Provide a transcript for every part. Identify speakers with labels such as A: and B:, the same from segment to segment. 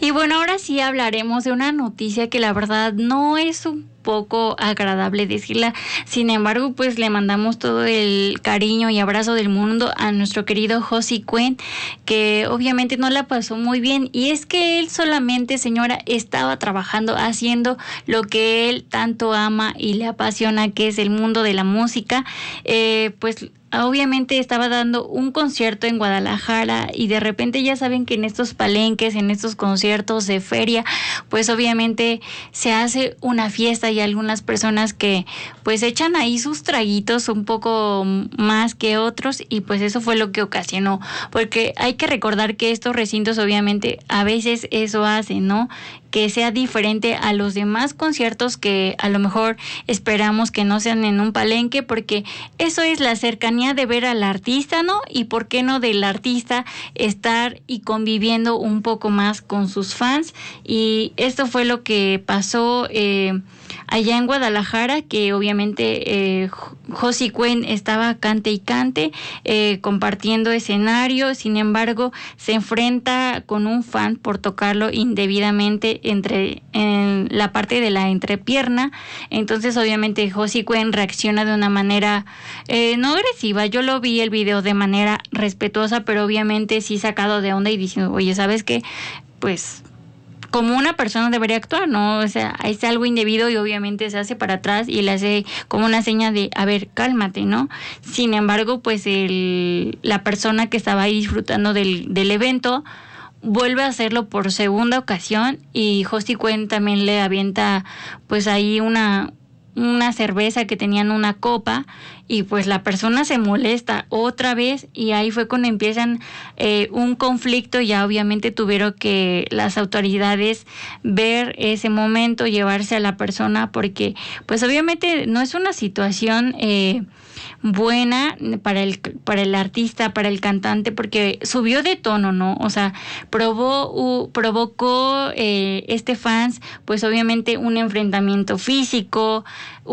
A: Y bueno, ahora sí hablaremos de una noticia que la verdad no es un poco agradable decirla. Sin embargo, pues le mandamos todo el cariño y abrazo del mundo a nuestro querido Josie Cuen, que obviamente no la pasó muy bien. Y es que él solamente, señora, estaba trabajando, haciendo lo que él tanto ama y le apasiona, que es el mundo de la música. Pues obviamente estaba dando un concierto en Guadalajara y de repente ya saben que en estos palenques, en estos conciertos de feria, pues obviamente se hace una fiesta y algunas personas que pues echan ahí sus traguitos un poco más que otros y pues eso fue lo que ocasionó, porque hay que recordar que estos recintos obviamente a veces eso hacen, ¿no? Que sea diferente a los demás conciertos que a lo mejor esperamos que no sean en un palenque, porque eso es la cercanía de ver al artista, ¿no? Y por qué no del artista estar y conviviendo un poco más con sus fans. Y esto fue lo que pasó allá en Guadalajara, que obviamente Josie Cuen estaba cante y cante, compartiendo escenario. Sin embargo, se enfrenta con un fan por tocarlo indebidamente en la parte de la entrepierna. Entonces obviamente Josie Cuen reacciona de una manera no agresiva. Yo lo vi el video de manera respetuosa, pero obviamente sí sacado de onda y diciendo, oye, ¿sabes qué? Pues como una persona debería actuar, ¿no? O sea, es algo indebido y obviamente se hace para atrás y le hace como una seña de, a ver, cálmate, ¿no? Sin embargo, pues la persona que estaba ahí disfrutando del evento vuelve a hacerlo por segunda ocasión y Josie Cuen también le avienta pues ahí una cerveza que tenían una copa y pues la persona se molesta otra vez y ahí fue cuando empiezan un conflicto. Ya obviamente tuvieron que las autoridades ver ese momento, llevarse a la persona, porque pues obviamente no es una situación buena para el artista, para el cantante, porque subió de tono, ¿no? O sea, provocó este fans, pues obviamente un enfrentamiento físico,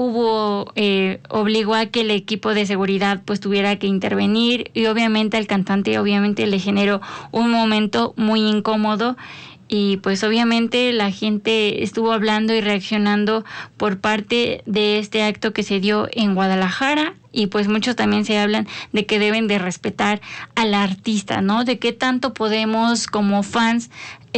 A: obligó a que el equipo de seguridad pues tuviera que intervenir y obviamente al cantante le generó un momento muy incómodo. Y pues obviamente la gente estuvo hablando y reaccionando por parte de este acto que se dio en Guadalajara y pues muchos también se hablan de que deben de respetar al artista, ¿no? De qué tanto podemos como fans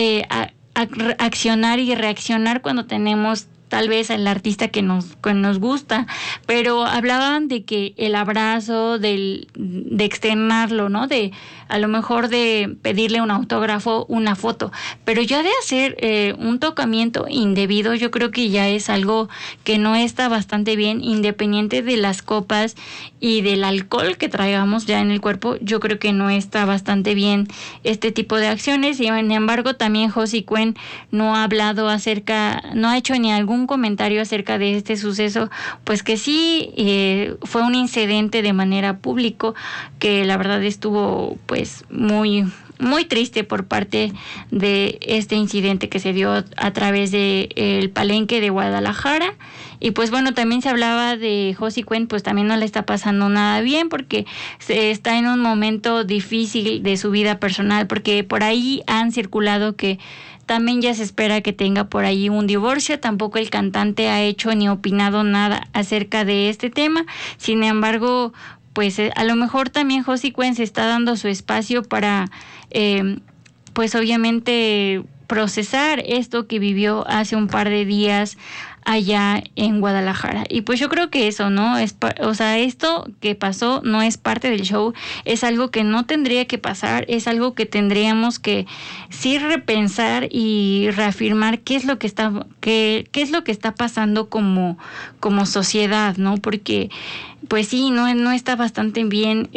A: accionar y reaccionar cuando tenemos tal vez al artista que nos gusta, pero hablaban de que el abrazo, de externarlo, ¿no? De a lo mejor de pedirle un autógrafo, una foto, pero ya de hacer un tocamiento indebido, yo creo que ya es algo que no está bastante bien, independiente de las copas y del alcohol que traigamos ya en el cuerpo. Yo creo que no está bastante bien este tipo de acciones. Y sin embargo también Josie Cuen no ha hecho ni algún comentario acerca de este suceso, pues que sí fue un incidente de manera público, que la verdad estuvo pues muy muy triste por parte de este incidente que se dio a través de el palenque de Guadalajara. Y pues bueno, también se hablaba de Josie Cuen, pues también no le está pasando nada bien porque está en un momento difícil de su vida personal, porque por ahí han circulado que también ya se espera que tenga por ahí un divorcio. Tampoco el cantante ha hecho ni opinado nada acerca de este tema. Sin embargo, pues a lo mejor también Josie Cuen se está dando su espacio para, pues obviamente procesar esto que vivió hace un par de días allá en Guadalajara. Y pues yo creo que eso, ¿no? O sea, esto que pasó no es parte del show, es algo que no tendría que pasar, es algo que tendríamos que sí repensar y reafirmar qué es lo que está pasando como sociedad, ¿no? Porque pues sí, no está bastante bien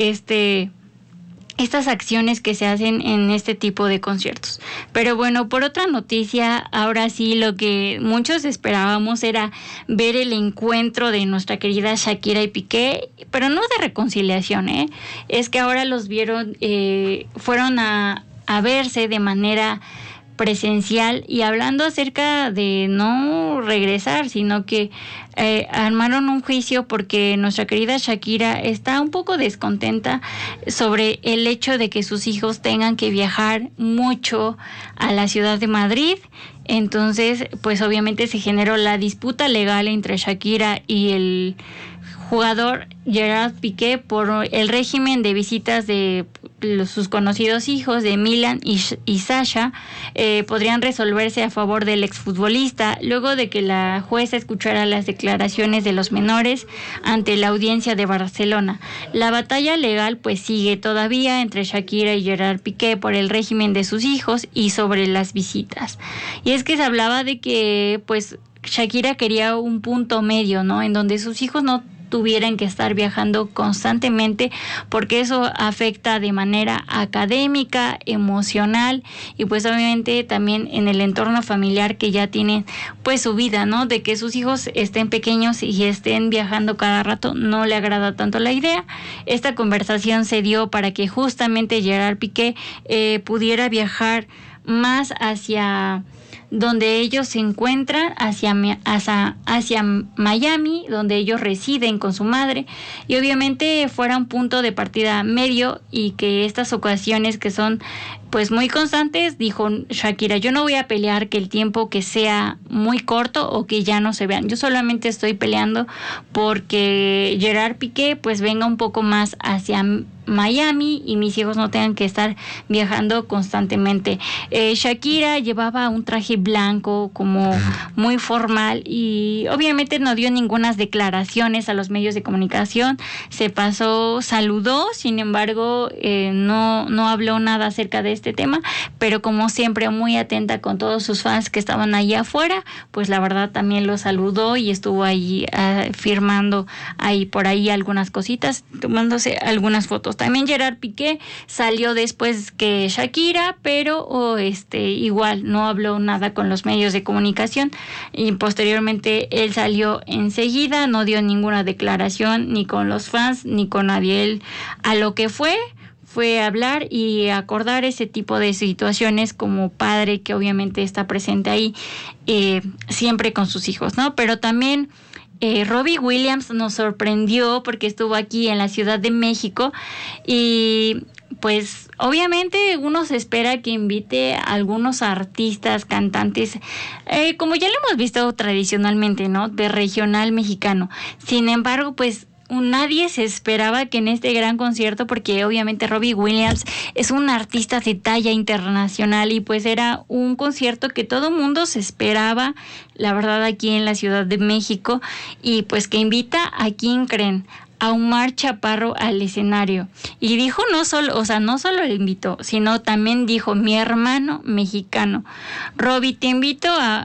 A: estas acciones que se hacen en este tipo de conciertos. Pero bueno, por otra noticia, ahora sí lo que muchos esperábamos era ver el encuentro de nuestra querida Shakira y Piqué, pero no de reconciliación, es que ahora los vieron, fueron a verse de manera presencial y hablando acerca de no regresar, sino que armaron un juicio porque nuestra querida Shakira está un poco descontenta sobre el hecho de que sus hijos tengan que viajar mucho a la ciudad de Madrid. Entonces, pues obviamente se generó la disputa legal entre Shakira y el jugador Gerard Piqué por el régimen de visitas de sus conocidos hijos de Milan y Sasha. Podrían resolverse a favor del exfutbolista luego de que la jueza escuchara las declaraciones de los menores ante la audiencia de Barcelona. La batalla legal pues sigue todavía entre Shakira y Gerard Piqué por el régimen de sus hijos y sobre las visitas. Y es que se hablaba de que pues Shakira quería un punto medio, ¿no? En donde sus hijos no tuvieran que estar viajando constantemente porque eso afecta de manera académica, emocional y pues obviamente también en el entorno familiar que ya tienen pues su vida, ¿no? De que sus hijos estén pequeños y estén viajando cada rato no le agrada tanto la idea. Esta conversación se dio para que justamente Gerard Piqué pudiera viajar más hacia donde ellos se encuentran, hacia Miami, donde ellos residen con su madre, y obviamente fuera un punto de partida medio y que estas ocasiones que son pues muy constantes, dijo Shakira, yo no voy a pelear que el tiempo que sea muy corto o que ya no se vean, yo solamente estoy peleando porque Gerard Piqué pues venga un poco más hacia Miami y mis hijos no tengan que estar viajando constantemente. Shakira llevaba un traje blanco como muy formal y obviamente no dio ninguna declaraciones a los medios de comunicación, se pasó, saludó, sin embargo no habló nada acerca de este tema, pero como siempre muy atenta con todos sus fans que estaban ahí afuera, pues la verdad también lo saludó y estuvo ahí firmando ahí por ahí algunas cositas, tomándose algunas fotos. También Gerard Piqué salió después que Shakira, pero igual no habló nada con los medios de comunicación y posteriormente él salió enseguida, no dio ninguna declaración ni con los fans ni con nadie. Él a lo que fue hablar y acordar ese tipo de situaciones como padre que obviamente está presente ahí siempre con sus hijos, ¿no? Pero también Robbie Williams nos sorprendió porque estuvo aquí en la Ciudad de México y pues obviamente uno se espera que invite a algunos artistas, cantantes, como ya lo hemos visto tradicionalmente, ¿no? De regional mexicano. Sin embargo, pues nadie se esperaba que en este gran concierto, porque obviamente Robbie Williams es un artista de talla internacional y pues era un concierto que todo mundo se esperaba, la verdad, aquí en la Ciudad de México, y pues que invita a quién creen, a Omar Chaparro al escenario. Y dijo no solo le invitó, sino también dijo, mi hermano mexicano. Robbie, te invito a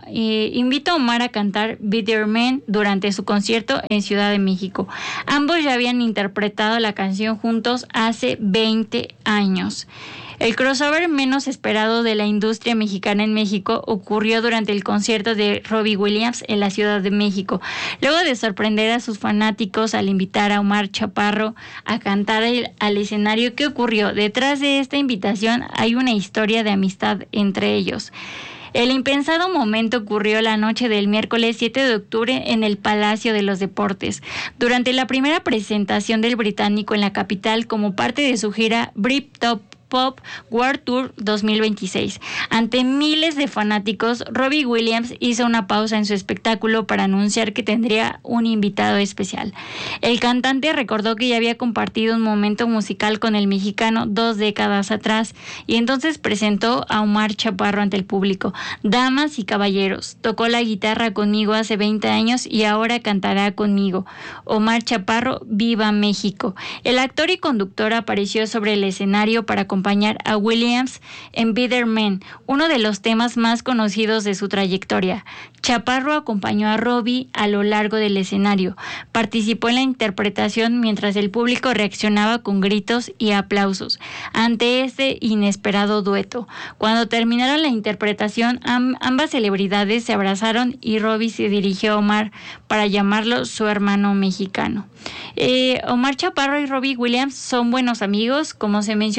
A: Omar a cantar Bitter Man durante su concierto en Ciudad de México. Ambos ya habían interpretado la canción juntos hace 20 años. El crossover menos esperado de la industria mexicana en México ocurrió durante el concierto de Robbie Williams en la Ciudad de México. Luego de sorprender a sus fanáticos al invitar a Omar Chaparro a cantar al escenario, ¿qué ocurrió? Detrás de esta invitación hay una historia de amistad entre ellos. El impensado momento ocurrió la noche del miércoles 7 de octubre en el Palacio de los Deportes, durante la primera presentación del británico en la capital como parte de su gira Britpop Pop World Tour 2026. Ante miles de fanáticos, Robbie Williams hizo una pausa en su espectáculo para anunciar que tendría un invitado especial. El cantante recordó que ya había compartido un momento musical con el mexicano 2 décadas atrás y entonces presentó a Omar Chaparro ante el público. Damas y caballeros, tocó la guitarra conmigo hace 20 años y ahora cantará conmigo. Omar Chaparro, viva México. El actor y conductor apareció sobre el escenario para acompañar a Williams en Bitter Man, uno de los temas más conocidos de su trayectoria. Chaparro acompañó a Robbie a lo largo del escenario. Participó en la interpretación mientras el público reaccionaba con gritos y aplausos ante este inesperado dueto. Cuando terminaron la interpretación, ambas celebridades se abrazaron y Robbie se dirigió a Omar para llamarlo su hermano mexicano. Omar Chaparro y Robbie Williams son buenos amigos, como se mencionó.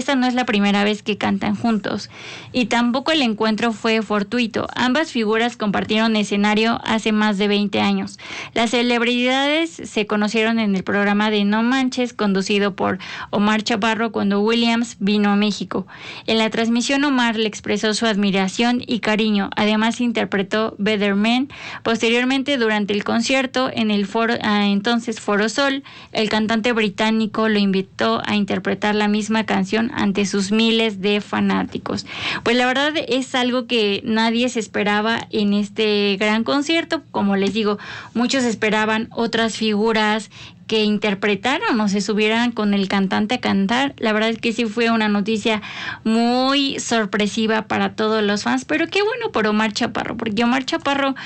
A: esta no es la primera vez que cantan juntos. Y tampoco el encuentro fue fortuito. Ambas figuras compartieron escenario hace más de 20 años. Las celebridades se conocieron en el programa de No Manches, conducido por Omar Chaparro cuando Williams vino a México. En la transmisión Omar le expresó su admiración y cariño. Además interpretó Better Man. Posteriormente, durante el concierto en el entonces Foro Sol, el cantante británico lo invitó a interpretar la misma canción ante sus miles de fanáticos. Pues la verdad es algo que nadie se esperaba en este gran concierto. Como les digo, muchos esperaban otras figuras que interpretaron o se subieran con el cantante a cantar. La verdad es que sí fue una noticia muy sorpresiva para todos los fans, pero qué bueno por Omar Chaparro, porque Omar Chaparro,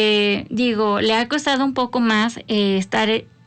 A: le ha costado un poco más estar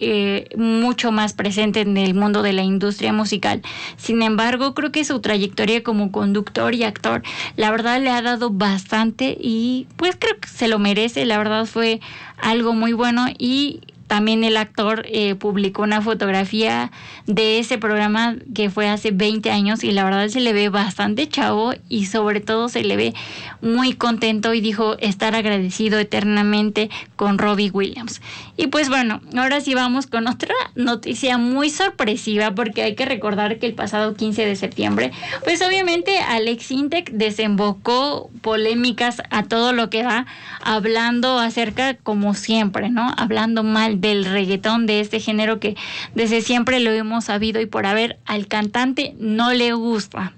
A: mucho más presente en el mundo de la industria musical. Sin embargo, creo que su trayectoria como conductor y actor, la verdad le ha dado bastante y pues creo que se lo merece. La verdad fue algo muy bueno y también el actor publicó una fotografía de ese programa que fue hace 20 años y la verdad se le ve bastante chavo y sobre todo se le ve muy contento y dijo estar agradecido eternamente con Robbie Williams. Y pues bueno, ahora sí vamos con otra noticia muy sorpresiva porque hay que recordar que el pasado 15 de septiembre, pues obviamente Alex Intec desembocó polémicas a todo lo que da, hablando acerca, como siempre, ¿no? Hablando mal del reggaetón, de este género que desde siempre lo hemos sabido y por haber al cantante no le gusta.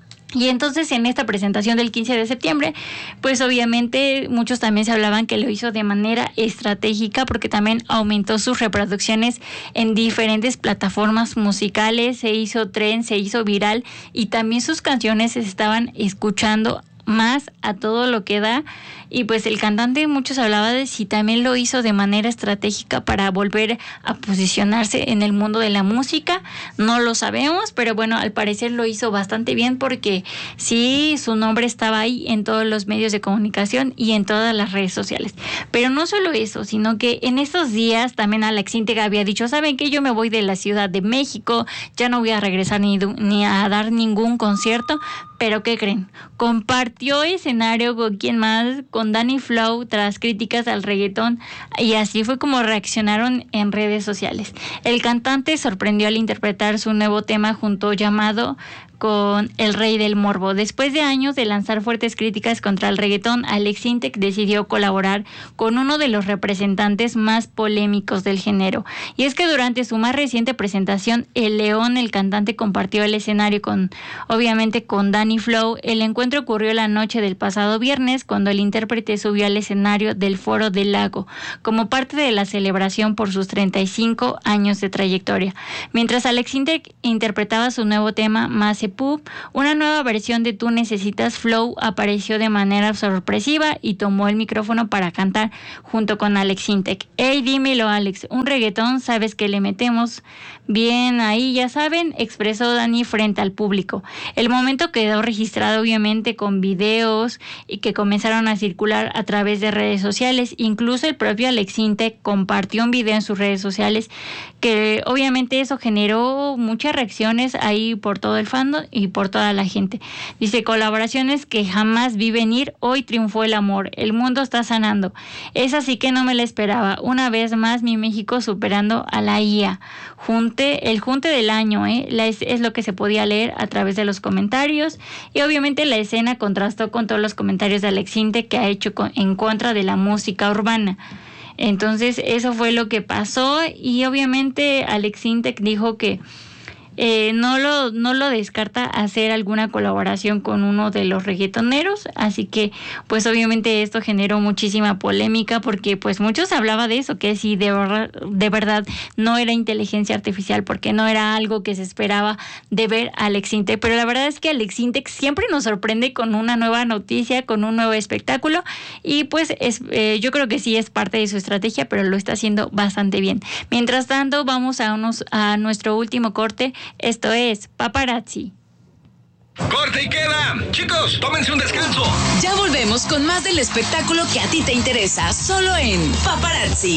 A: Y entonces en esta presentación del 15 de septiembre, pues obviamente muchos también se hablaban que lo hizo de manera estratégica porque también aumentó sus reproducciones en diferentes plataformas musicales, se hizo tren, se hizo viral y también sus canciones se estaban escuchando más a todo lo que da. Y pues el cantante, muchos hablaba de si también lo hizo de manera estratégica para volver a posicionarse en el mundo de la música. No lo sabemos, pero bueno, al parecer lo hizo bastante bien porque sí, su nombre estaba ahí en todos los medios de comunicación y en todas las redes sociales. Pero no solo eso, sino que en estos días también Alex Intec había dicho, ¿saben qué? Yo me voy de la Ciudad de México, ya no voy a regresar ni a dar ningún concierto. Pero ¿qué creen? Compartió escenario con quién más, con Danny Flow, tras críticas al reggaetón, y así fue como reaccionaron en redes sociales. El cantante sorprendió al interpretar su nuevo tema junto llamado con El Rey del Morbo. Después de años de lanzar fuertes críticas contra el reggaetón, Alex Intec decidió colaborar con uno de los representantes más polémicos del género. Y es que durante su más reciente presentación, El León, el cantante compartió el escenario obviamente con Danny Flow. El encuentro ocurrió la noche del pasado viernes, cuando el intérprete subió al escenario del Foro del Lago, como parte de la celebración por sus 35 años de trayectoria. Mientras Alex Intec interpretaba su nuevo tema, Mazepu, una nueva versión de Tú Necesitas, Flow apareció de manera sorpresiva y tomó el micrófono para cantar junto con Alex Intec. Hey, dímelo Alex, un reggaetón, ¿sabes que le metemos? Bien, ahí ya saben, expresó Dani frente al público. El momento quedó registrado obviamente con videos y que comenzaron a circular a través de redes sociales. Incluso el propio Alex Intec compartió un video en sus redes sociales que obviamente eso generó muchas reacciones ahí por todo el fandom y por toda la gente. Dice, colaboraciones que jamás vi venir, hoy triunfó el amor, el mundo está sanando. Es así que no me la esperaba. Una vez más mi México superando a la IA. El junte del año, es lo que se podía leer a través de los comentarios y obviamente la escena contrastó con todos los comentarios de Alex Intec que ha hecho en contra de la música urbana. Entonces eso fue lo que pasó y obviamente Alex Intec dijo que no lo descarta hacer alguna colaboración con uno de los reggaetoneros, así que pues obviamente esto generó muchísima polémica porque pues muchos hablaban de eso, que si de verdad no era inteligencia artificial, porque no era algo que se esperaba de ver a Alex Intec, pero la verdad es que Alex Intec siempre nos sorprende con una nueva noticia, con un nuevo espectáculo y pues yo creo que sí es parte de su estrategia, pero lo está haciendo bastante bien. Mientras tanto vamos a nuestro último corte. Esto es Paparazzi.
B: ¡Corte y queda! Chicos, tómense un descanso.
C: Ya volvemos con más del espectáculo que a ti te interesa, solo en Paparazzi.